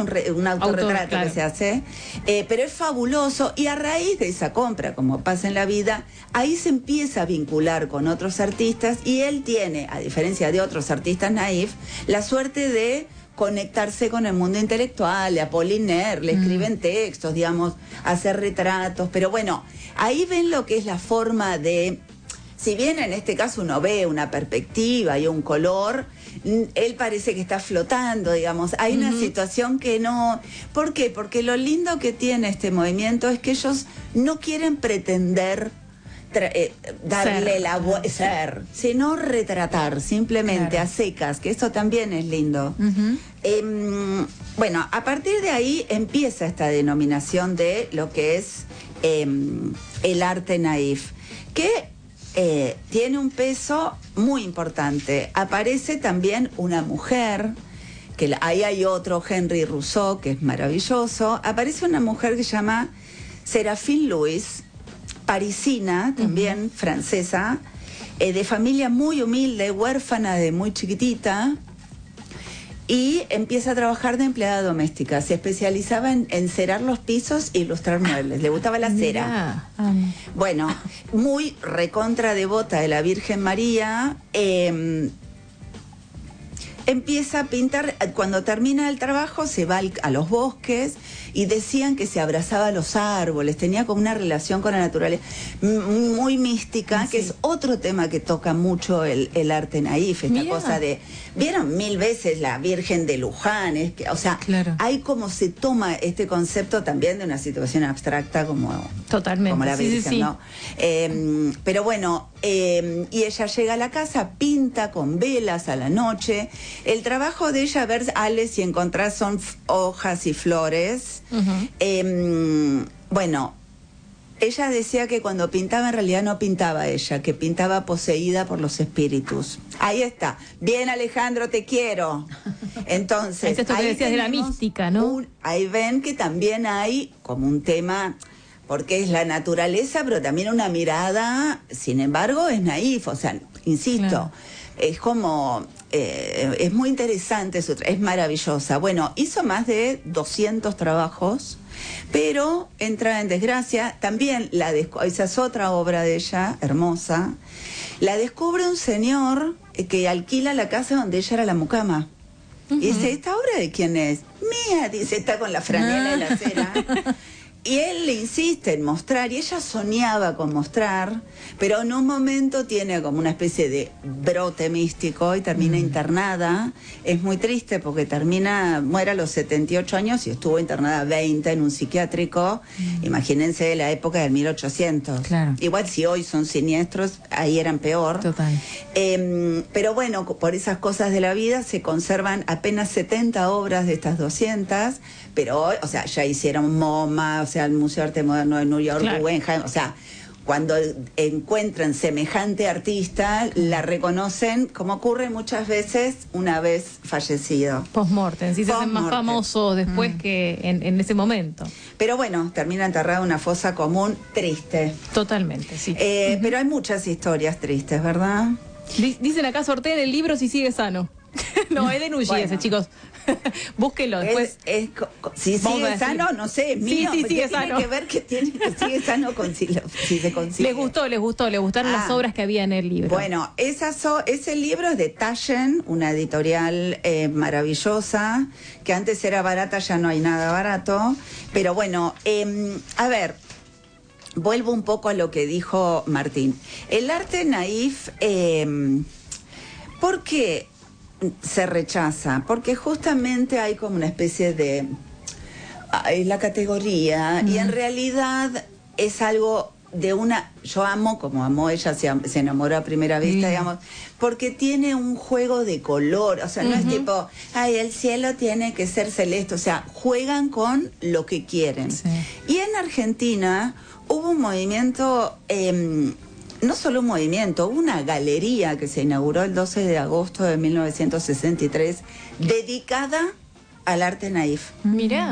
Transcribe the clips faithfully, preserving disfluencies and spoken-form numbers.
un, re, un autorretrato Autor, claro. que se hace, eh, pero es fabuloso, y a raíz de esa compra, como pasa en la vida, ahí se empieza a vincular con otros artistas, y él tiene, a diferencia de otros artistas naif, la suerte de conectarse con el mundo intelectual, de Apollinaire, le escriben textos, digamos, hacer retratos, pero bueno, ahí ven lo que es la forma de, si bien en este caso uno ve una perspectiva y un color, él parece que está flotando, digamos, hay una uh-huh. situación que no... ¿Por qué? Porque lo lindo que tiene este movimiento es que ellos no quieren pretender Eh, darle ser. la bu- ser, sino retratar simplemente claro. a secas, que eso también es lindo. Uh-huh. Eh, bueno, a partir de ahí empieza esta denominación de lo que es eh, el arte naif, que eh, tiene un peso muy importante. Aparece también una mujer, que la, ahí hay otro, Henry Rousseau, que es maravilloso. Aparece una mujer que se llama Séraphine Louis, parisina, también uh-huh. francesa, eh, de familia muy humilde, huérfana de muy chiquitita, y empieza a trabajar de empleada doméstica. Se especializaba en, en cerar los pisos e ilustrar muebles. Le gustaba la cera. Um. Bueno, muy recontra devota de la Virgen María. Eh, empieza a pintar, cuando termina el trabajo se va al, a los bosques, y decían que se abrazaba a los árboles, tenía como una relación con la naturaleza muy mística, sí. que es otro tema que toca mucho el, el arte naif, esta Mira. cosa de, vieron mil veces la Virgen de Luján, es que, o sea, claro. hay como se toma este concepto también de una situación abstracta como, Totalmente. como la Virgen, sí, sí, sí. ¿no? Eh, pero bueno, eh, y ella llega a la casa, pinta con velas a la noche. El trabajo de ella, a ver, Ale, si encontrás, son hojas y flores. Uh-huh. Eh, bueno, ella decía que cuando pintaba en realidad no pintaba ella, que pintaba poseída por los espíritus. Ahí está. Bien, Alejandro, te quiero. Entonces, esto que decías de la mística, ¿no? Un, ahí ven que también hay como un tema, porque es la naturaleza, pero también una mirada, sin embargo, es naif, o sea, insisto, claro. es como... Eh, es muy interesante, su tra- es maravillosa. Bueno, hizo más de doscientos trabajos, pero entra en desgracia. También la descu- esa es otra obra de ella, hermosa. La descubre un señor eh, que alquila la casa donde ella era la mucama. Uh-huh. Y dice, ¿esta obra de quién es? Mía, dice, está con la franela de la cera. Y él le insiste en mostrar, y ella soñaba con mostrar, pero en un momento tiene como una especie de brote místico y termina mm. internada. Es muy triste porque termina, muere a los setenta y ocho años y estuvo internada veinte en un psiquiátrico. Mm. Imagínense la época del mil ochocientos. Claro. Igual si hoy son siniestros, ahí eran peor. Total. Eh, pero bueno, por esas cosas de la vida se conservan apenas setenta obras de estas doscientas, pero hoy, o sea, ya hicieron MoMA, o sea, el Museo de Arte Moderno de New York, claro. Guggenheim, o sea, cuando encuentran semejante artista, la reconocen, como ocurre muchas veces una vez fallecido. Post-mortem, sí, se hacen más famosos después mm. que en, en ese momento. Pero bueno, termina enterrado en una fosa común, triste. Totalmente, sí. Eh, uh-huh. Pero hay muchas historias tristes, ¿verdad? Dicen acá, sorteen el libro si sigue sano. No, es de Nuji bueno. ese, chicos. Búsquenlo después. Es, es, si sigue sano, no sé, es mío. Sí, sí, sigue tiene sano. que ver que tiene que sigue sano con si, lo, si se consigue. Les gustó, les gustó, les gustaron ah, las obras que había en el libro. Bueno, esa so, ese libro es de Taschen, una editorial eh, maravillosa, que antes era barata, ya no hay nada barato. Pero bueno, eh, a ver, vuelvo un poco a lo que dijo Martín. El arte naif, eh, ¿por qué se rechaza? Porque justamente hay como una especie de hay la categoría, mm. y en realidad es algo de una, yo amo como amó ella, se, se enamoró a primera vista, mm. digamos, porque tiene un juego de color, o sea, no uh-huh. es tipo, ay, el cielo tiene que ser celeste, o sea, juegan con lo que quieren. Sí. Y en Argentina hubo un movimiento, eh, no solo un movimiento, una galería que se inauguró el doce de agosto de mil novecientos sesenta y tres dedicada al arte naif. Mirá.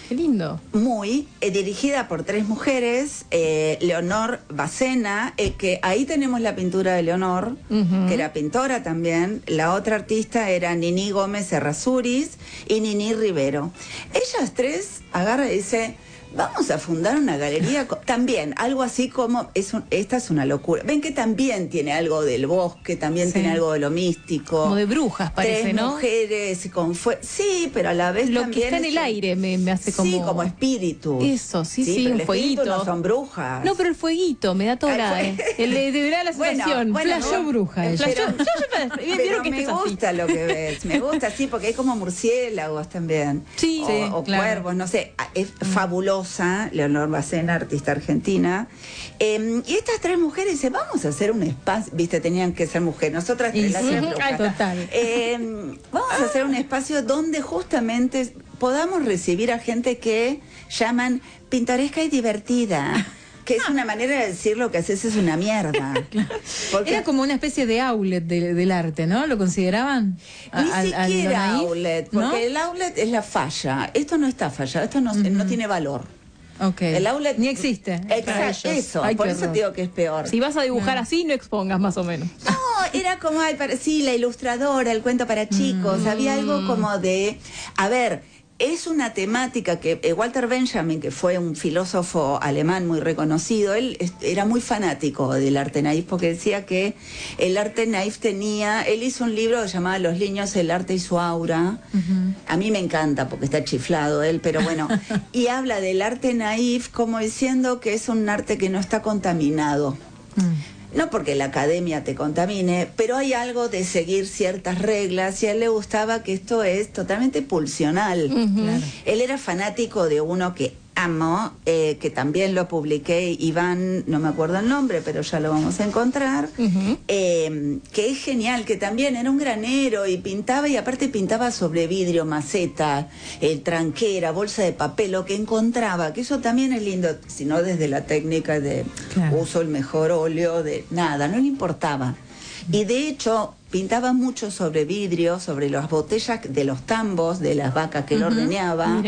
Qué lindo. Muy, eh, dirigida por tres mujeres, eh, Leonor Bacena, eh, que ahí tenemos la pintura de Leonor, uh-huh. que era pintora también. La otra artista era Nini Gómez Errázuriz y Nini Rivero. Ellas tres agarra y dice... Vamos a fundar una galería, también, algo así como, es un, esta es una locura. Ven que también tiene algo del bosque, también sí. tiene algo de lo místico. Como de brujas, parece, Tres ¿no? mujeres con fuego. Sí, pero a la vez lo también... Lo que está en el un... aire me, me hace como... Sí, como espíritu. Eso, sí, sí, sí pero un el fueguito. No son brujas. No, pero el fueguito, me da toda la... Eh. El, de verdad la sensación. Bueno, bueno, Flashó no, bruja. Ella. Pero, yo, yo, yo, pero que me gusta así. Lo que ves, me gusta, sí, porque hay como murciélagos también. Sí, o, sí, o claro. cuervos, no sé. Es mm. fabulosa, Leonor Bacena, artista argentina. Eh, y estas tres mujeres dicen, vamos a hacer un espacio, viste, tenían que ser mujeres, nosotras y las sí, ay, total. Eh, vamos a hacer un espacio donde justamente podamos recibir a gente que llaman pintoresca y divertida. Que es una manera de decir lo que haces es una mierda. Porque era como una especie de outlet de, del arte, ¿no? ¿Lo consideraban? Ni al, siquiera al outlet, porque ¿no? El outlet es la falla. Esto no está fallado, esto no, uh-huh. no tiene valor. Okay. El outlet ni existe. Exacto, eso. Ay, por eso te digo que es peor. Si vas a dibujar no. así, no expongas más o menos. No, era como, ay, para, sí, la ilustradora, el cuento para chicos. Mm. Había algo como de, a ver, es una temática que eh, Walter Benjamin, que fue un filósofo alemán muy reconocido, él era muy fanático del arte naif porque decía que el arte naif tenía, él hizo un libro llamado Los niños, el arte y su aura. Uh-huh. A mí me encanta porque está chiflado él, pero bueno, y habla del arte naif como diciendo que es un arte que no está contaminado. Uh-huh. No porque la academia te contamine, pero hay algo de seguir ciertas reglas y a él le gustaba que esto es totalmente pulsional. Uh-huh. Claro. Él era fanático de uno que amo, eh, que también lo publiqué, Iván, no me acuerdo el nombre, pero ya lo vamos a encontrar, uh-huh. eh, que es genial, que también era un granero y pintaba, y aparte pintaba sobre vidrio, maceta, el tranquera, bolsa de papel, lo que encontraba, que eso también es lindo, si no desde la técnica de claro. uso el mejor óleo, de nada, no le importaba. Y de hecho pintaba mucho sobre vidrio, sobre las botellas de los tambos de las vacas que uh-huh. él ordeñaba,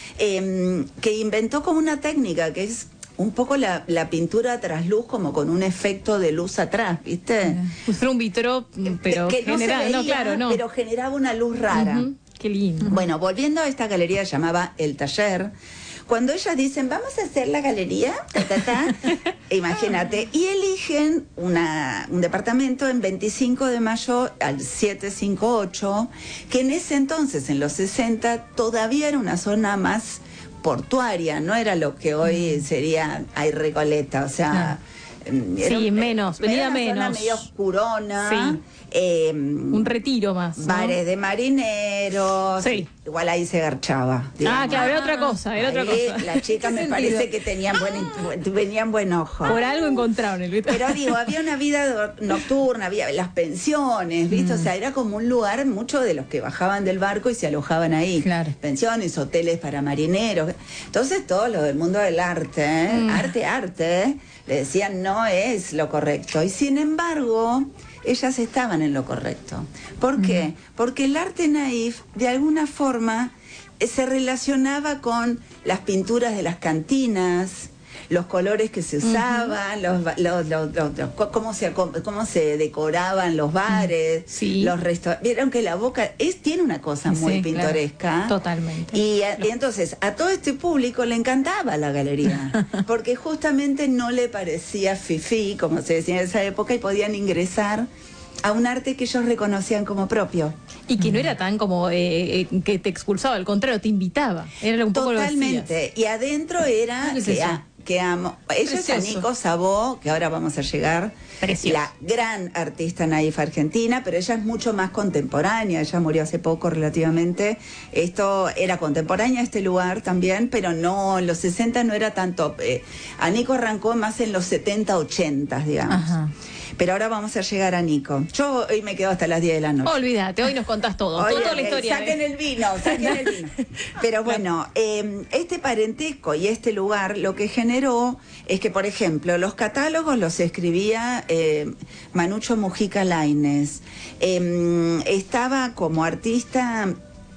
eh, que inventó como una técnica que es un poco la, la pintura a trasluz, como con un efecto de luz atrás, ¿viste? Pues era un vitro, pero que, que no general, se veía, no, claro, no. pero generaba una luz rara. Uh-huh. Qué lindo. Bueno, volviendo a esta galería que llamaba El Taller, cuando ellas dicen, vamos a hacer la galería, ta, ta, ta, imagínate, y eligen una, un departamento en veinticinco de mayo al setecientos cincuenta y ocho, que en ese entonces, en los sesenta, todavía era una zona más portuaria, no era lo que hoy sería hay Recoleta, o sea... Era, sí, menos, venía era una menos. Zona medio oscurona. Sí. Eh, un retiro más, ¿no? Bares de marineros. Sí. Igual ahí se garchaba. Digamos. Ah, claro, era otra cosa, era ahí, otra cosa. Las chicas me parece que tenían buen, venían buen ojo. Por algo encontraron el Vito. Pero digo, había una vida nocturna, había las pensiones, ¿viste? Mm. O sea, era como un lugar, muchos de los que bajaban del barco y se alojaban ahí. Claro. Pensiones, hoteles para marineros. Entonces, todos los del mundo del arte, ¿eh? mm. arte, arte, ¿eh? le decían no es lo correcto. Y sin embargo, ellas estaban en lo correcto. ¿Por qué? Mm. Porque el arte naif, de alguna forma, se relacionaba con las pinturas de las cantinas, los colores que se usaban, uh-huh. los, los, los, los, los cómo se cómo se decoraban los bares, sí. los restaurantes. Vieron que la Boca es tiene una cosa muy sí, pintoresca. Claro. Totalmente. Y, a, y entonces a todo este público le encantaba la galería, porque justamente no le parecía fifí, como se decía en esa época, y podían ingresar a un arte que ellos reconocían como propio. Y que no era tan como eh, eh, que te expulsaba, al contrario, te invitaba. Era un poco totalmente. Y adentro era ¿Qué es que, a, que amo. Ella es Nico Sabó, que ahora vamos a llegar. Precioso. La gran artista naif argentina, pero ella es mucho más contemporánea. Ella murió hace poco relativamente. Esto era contemporánea a este lugar también, pero no, en los sesenta no era tanto. Eh, a Nico arrancó más en los setenta, ochenta, digamos. Ajá. Pero ahora vamos a llegar a Nico. Yo hoy me quedo hasta las diez de la noche. Olvídate, hoy nos contás todo, Oye, toda la historia. Saquen ¿eh? el vino, saquen el vino. Pero bueno, eh, este parentesco y este lugar lo que generó es que, por ejemplo, los catálogos los escribía eh, Manucho Mujica Lainez. Eh, estaba como artista...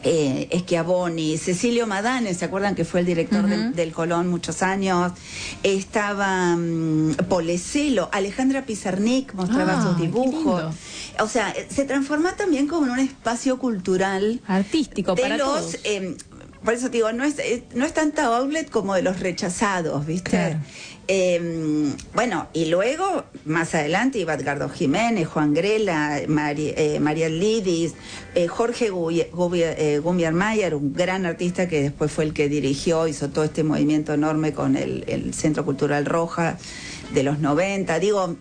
Eh, Schiavoni, Cecilio Madane, ¿se acuerdan que fue el director uh-huh. del, del Colón muchos años? Estaba um, Poleselo, Alejandra Pizarnik mostraba ah, sus dibujos. O sea, se transforma también como en un espacio cultural artístico de para los, todos. Eh, por eso te digo, no es, no es tanta outlet como de los rechazados, ¿viste? Claro. Eh, bueno, y luego, más adelante, iba Edgardo Jiménez, Juan Grela, Mari, eh, María Lidis, eh, Jorge Gumiar-Mayer, eh, un gran artista que después fue el que dirigió, hizo todo este movimiento enorme con el, el Centro Cultural Roja de los noventa. Digo,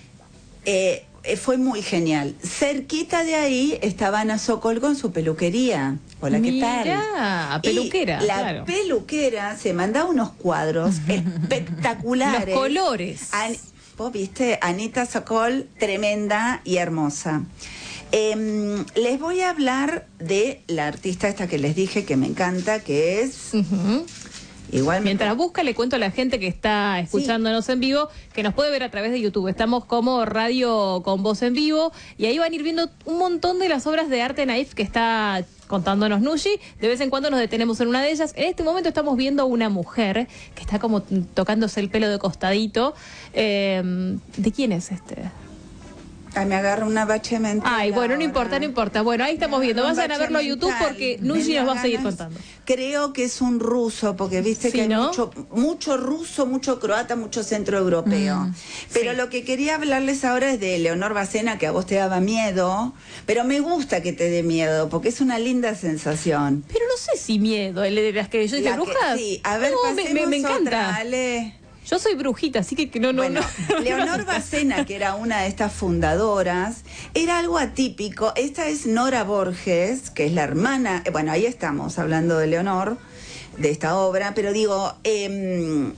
eh, fue muy genial. Cerquita de ahí estaba Ana Sokol con su peluquería. Hola, ¿qué tal? Mirá, peluquera. Y la claro. peluquera se mandaba unos cuadros espectaculares. Los colores. An Vos viste, Anita Sokol, tremenda y hermosa. Eh, les voy a hablar de la artista esta que les dije que me encanta, que es... Uh-huh. Igual Mientras busca, le cuento a la gente que está escuchándonos sí. en vivo, que nos puede ver a través de YouTube. Estamos como Radio con Voz en Vivo, y ahí van a ir viendo un montón de las obras de arte naif que está contándonos Nushi. De vez en cuando nos detenemos en una de ellas. En este momento estamos viendo una mujer que está como tocándose el pelo de costadito. Eh, ¿De quién es este? Ay, me agarra una bache mental. Ay, bueno, no ahora. importa, no importa. Bueno, ahí estamos viendo. Vayan a verlo a YouTube porque Nushi nos va a seguir contando. Creo que es un ruso, porque viste sí, que hay ¿no? mucho, mucho ruso, mucho croata, mucho centroeuropeo. Mm, pero sí. Lo que quería hablarles ahora es de Leonor Bacena, que a vos te daba miedo, pero me gusta que te dé miedo, porque es una linda sensación. Pero no sé si miedo, ¿el de las que yo dije brujas? Sí, a ver, no, me, me, me encanta. Otra, Ale. Yo soy brujita, así que no, no, bueno, no. Leonor Bacena, que era una de estas fundadoras, era algo atípico. Esta es Nora Borges, que es la hermana, bueno, ahí estamos hablando de Leonor, de esta obra, pero digo, eh,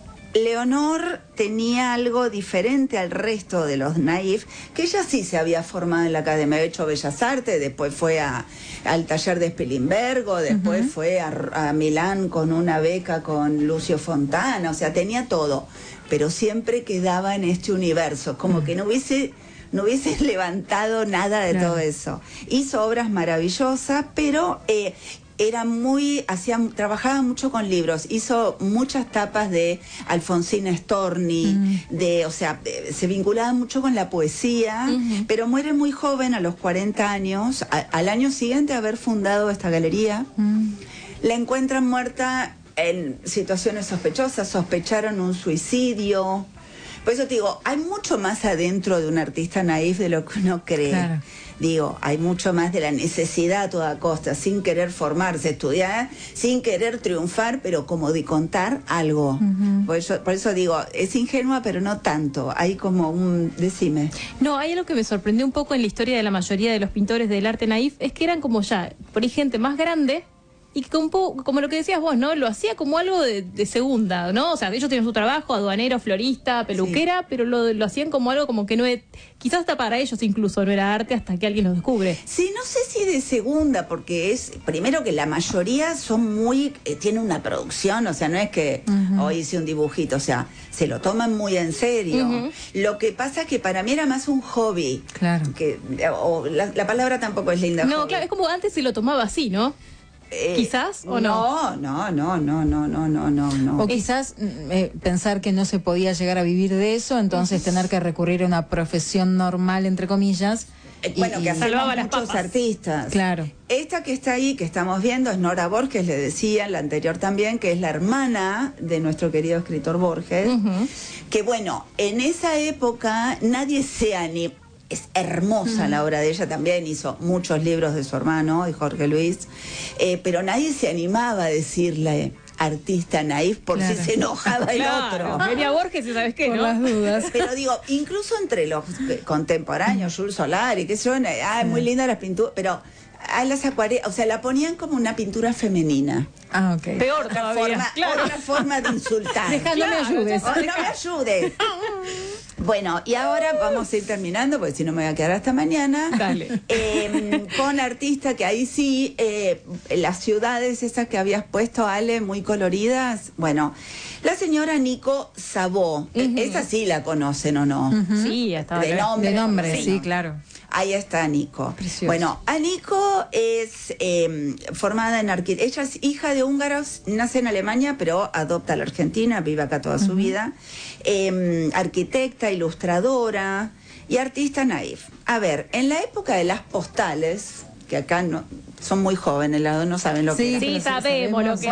Leonor tenía algo diferente al resto de los naif, que ella sí se había formado en la Academia de Hecho Bellas Artes, después fue a, al taller de Spilimbergo, después uh-huh. fue a, a Milán con una beca con Lucio Fontana, o sea, tenía todo, pero siempre quedaba en este universo, como uh-huh. que no hubiese... no hubiese levantado nada de claro. todo eso. Hizo obras maravillosas, pero... Eh, era muy, hacía, trabajaba mucho con libros, hizo muchas tapas de Alfonsina Storni, mm. de, o sea, se vinculaba mucho con la poesía, mm-hmm. pero muere muy joven, a los cuarenta años, a, al año siguiente de haber fundado esta galería. Mm. La encuentran muerta en situaciones sospechosas, sospecharon un suicidio. Por eso te digo, hay mucho más adentro de un artista naif de lo que uno cree. Claro. Digo, hay mucho más de la necesidad a toda costa, sin querer formarse, estudiar, sin querer triunfar, pero como de contar algo. Uh-huh. Por eso, por eso digo, es ingenua, pero no tanto. Hay como un... Decime. No, hay algo que me sorprendió un poco en la historia de la mayoría de los pintores del arte naif, es que eran como ya, por ahí gente más grande, y que como, como lo que decías vos, ¿no? Lo hacía como algo de, de segunda, ¿no? O sea, ellos tenían su trabajo, aduanero, florista, peluquera, sí. pero lo, lo hacían como algo como que no es... Quizás hasta para ellos incluso no era arte hasta que alguien lo descubre. Sí, no sé si de segunda, porque es... Primero que la mayoría son muy... Eh, tienen una producción, o sea, no es que uh-huh. hoy hice un dibujito, o sea, se lo toman muy en serio. Uh-huh. Lo que pasa es que para mí era más un hobby. Claro. Que, o, la, la palabra tampoco es linda. No, hobby. Claro, es como antes se lo tomaba así, ¿no? Eh, ¿Quizás o no? No, no, no, no, no, no, no, no. O quizás eh, pensar que no se podía llegar a vivir de eso, entonces tener que recurrir a una profesión normal, entre comillas. Eh, bueno, que hacemos muchos artistas. Claro. Esta que está ahí, que estamos viendo, es Nora Borges, le decía, la anterior también, que es la hermana de nuestro querido escritor Borges. Uh-huh. Que bueno, en esa época nadie se animó. Es hermosa mm. la obra de ella, también hizo muchos libros de su hermano, de Jorge Luis, eh, pero nadie se animaba a decirle artista naif por claro. si se enojaba el claro. otro. Venía Borges y sabes qué, por ¿no? las dudas. Pero digo, incluso entre los contemporáneos, Jules Solari, qué sé yo, ah, muy linda las pinturas, pero a las acuarelas, o sea, la ponían como una pintura femenina. Ah, ok. Peor otra todavía. Forma, claro. Otra forma de insultar. Deja, no me ayudes. Oh, no me ayudes. Bueno, y ahora vamos a ir terminando, porque si no me voy a quedar hasta mañana. Dale. Eh, con artistas que ahí sí, eh, las ciudades esas que habías puesto, Ale, muy coloridas. Bueno, la señora Nico Sabó, uh-huh. esa sí la conocen o no. Uh-huh. Sí, estaba de nombre. De nombre, sí, sí, claro. Ahí está Nico. Precioso. Bueno, Nico es eh, formada en arquitectura. Ella es hija de húngaros, nace en Alemania, pero adopta a la Argentina, vive acá toda su uh-huh. vida. Eh, arquitecta, ilustradora y artista naif. A ver, en la época de las postales, que acá no son muy jóvenes, no saben lo sí, que sí, era. sabemos lo que